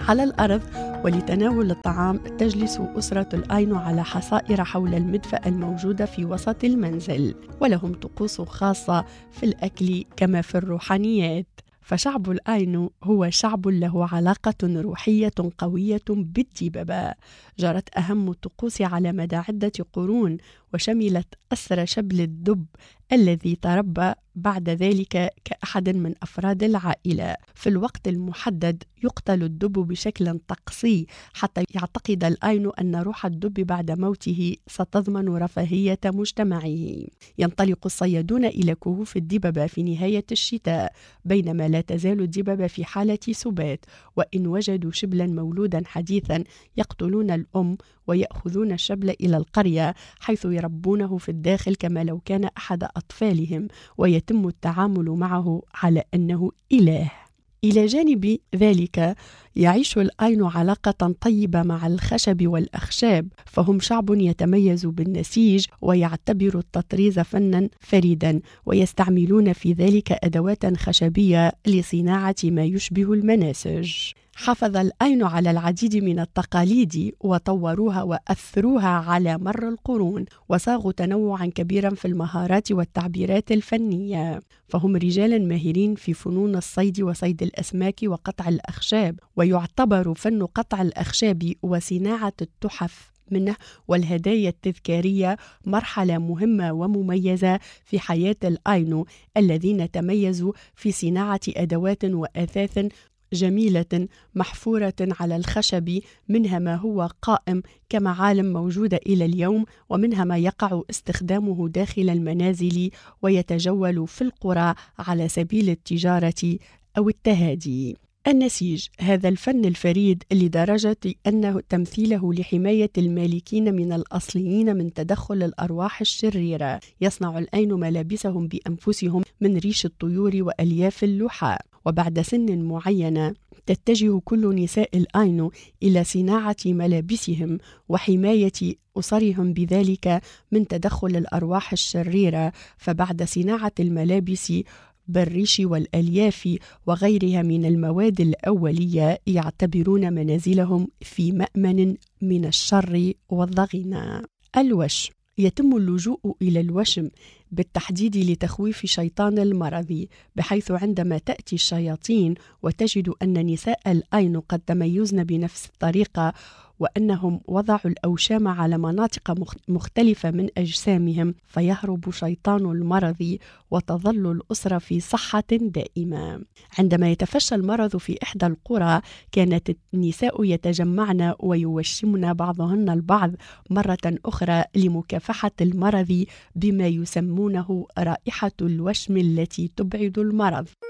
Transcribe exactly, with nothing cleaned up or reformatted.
على الأرض، ولتناول الطعام تجلس أسرة الآينو على حصائر حول المدفأة الموجودة في وسط المنزل، ولهم طقوس خاصة في الأكل كما في الروحانيات. فشعب الآينو هو شعب له علاقة روحية قوية بالدببة، جرت أهم الطقوس على مدى عدة قرون، وشملت أسر شبل الدب الذي تربى بعد ذلك كأحد من أفراد العائلة. في الوقت المحدد يقتل الدب بشكل طقسي حتى يعتقد الآينو أن روح الدب بعد موته ستضمن رفاهية مجتمعه. ينطلق الصيادون إلى كهوف الدببة في نهاية الشتاء، بينما لا تزال الدببة في حالة سبات، وإن وجدوا شبلا مولودا حديثا يقتلون الأم ويأخذون الشبل إلى القرية حيث يربونه في الداخل كما لو كان أحد أطفالهم، ويتم التعامل معه على أنه إله. إلى جانب ذلك يعيش الآينو علاقة طيبة مع الخشب والأخشاب، فهم شعب يتميز بالنسيج ويعتبر التطريز فنا فريدا، ويستعملون في ذلك أدوات خشبية لصناعة ما يشبه المناسج. حافظ الآينو على العديد من التقاليد وطوروها وأثروها على مر القرون، وصاغوا تنوعا كبيرا في المهارات والتعبيرات الفنية، فهم رجالا ماهرين في فنون الصيد وصيد الأسماك وقطع الأخشاب، ويعتبر فن قطع الأخشاب وصناعة التحف منه والهدايا التذكارية مرحلة مهمة ومميزة في حياة الآينو الذين تميزوا في صناعة أدوات وأثاث جميلة محفورة على الخشب، منها ما هو قائم كمعالم موجودة إلى اليوم، ومنها ما يقع استخدامه داخل المنازل ويتجول في القرى على سبيل التجارة أو التهادي. النسيج هذا الفن الفريد لدرجة أنه تمثيله لحماية المالكين من الأصليين من تدخل الأرواح الشريرة. يصنع الآينو ملابسهم بأنفسهم من ريش الطيور وألياف اللحاء، وبعد سن معينة تتجه كل نساء الآينو إلى صناعة ملابسهم وحماية أسرهم بذلك من تدخل الأرواح الشريرة. فبعد صناعة الملابس بالريش والألياف وغيرها من المواد الأولية يعتبرون منازلهم في مأمن من الشر والضغينة. الوشم يتم اللجوء إلى الوشم بالتحديد لتخويف شيطان المرض، بحيث عندما تأتي الشياطين وتجد أن نساء الآينو قد تميزن بنفس الطريقة وأنهم وضعوا الأوشام على مناطق مختلفة من أجسامهم، فيهرب شيطان المرض وتظل الأسرة في صحة دائمة. عندما يتفشى المرض في إحدى القرى كانت النساء يتجمعن ويوشمن بعضهن البعض مرة أخرى لمكافحة المرض بما يسمونه رائحة الوشم التي تبعد المرض.